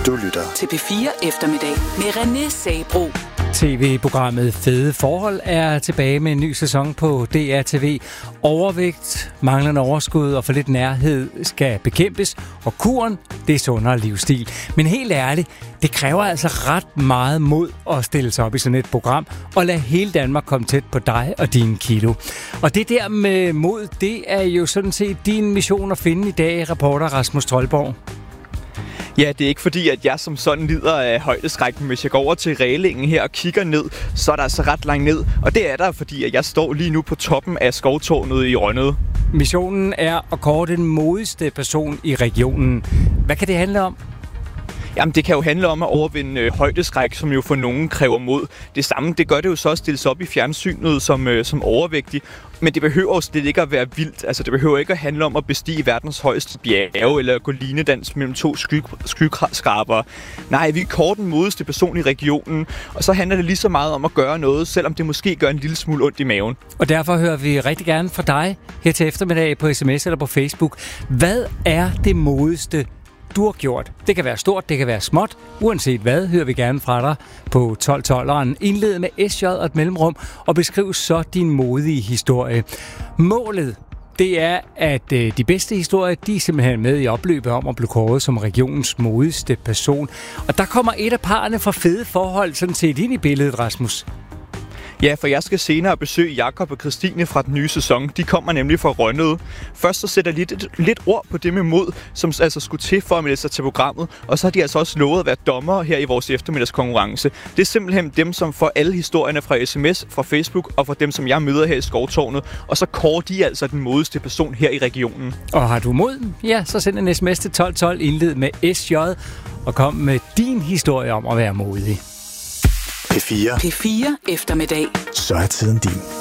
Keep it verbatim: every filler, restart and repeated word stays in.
Du lytter til P fire Eftermiddag med René Sabro. T V-programmet Fede Forhold er tilbage med en ny sæson på D R T V. Overvægt, manglende overskud og for lidt nærhed skal bekæmpes, og kuren, det er sundere livsstil. Men helt ærligt, det kræver altså ret meget mod at stille sig op i sådan et program og lade hele Danmark komme tæt på dig og dine kilo. Og det der med mod, det er jo sådan set din mission at finde i dag, reporter Rasmus Troldborg. Ja, det er ikke fordi, at jeg som sådan lider af højdeskræk, men hvis jeg går over til rælingen her og kigger ned, så er der altså ret langt ned. Og det er der, fordi at jeg står lige nu på toppen af skovtårnet i Rønnede. Missionen er at kåre den modigste person i regionen. Hvad kan det handle om? Jamen, det kan jo handle om at overvinde øh, højdeskræk, som jo for nogen kræver mod. Det samme, det gør det jo så at stille sig op i fjernsynet som, øh, som overvægtig. Men det behøver jo slet ikke at være vildt. Altså, det behøver ikke at handle om at bestige verdens højeste bjerge, eller gå linedans mellem to sky- skyskrabere. Nej, vi er kort den modigste person i regionen, og så handler det lige så meget om at gøre noget, selvom det måske gør en lille smule ondt i maven. Og derfor hører vi rigtig gerne fra dig her til eftermiddag på sms eller på Facebook. Hvad er det modigste, du har gjort? Det kan være stort, det kan være småt. Uanset hvad, hører vi gerne fra dig på tolv tolveren. Indled med S J og et mellemrum, og beskriv så din modige historie. Målet, det er, at øh, de bedste historier, de er simpelthen med i opløbet om at blive kåret som regionens modigste person. Og der kommer et af parerne fra Fede Forhold sådan set ind i billedet, Rasmus. Ja, for jeg skal senere besøge Jakob og Christine fra den nye sæson. De kommer nemlig fra Rønnede. Først så sætter de lidt, lidt ord på det med mod, som altså skulle til for at melde sig til programmet. Og så har de altså også lovet at være dommere her i vores eftermiddagskonkurrence. Det er simpelthen dem, som får alle historierne fra sms, fra Facebook og fra dem, som jeg møder her i Skovtårnet. Og så kårer de altså den modigste person her i regionen. Og har du mod? Ja, så send en sms til tolv tolv, indled med S J og kom med din historie om at være modig. P fire. P fire Eftermiddag. Så er tiden din.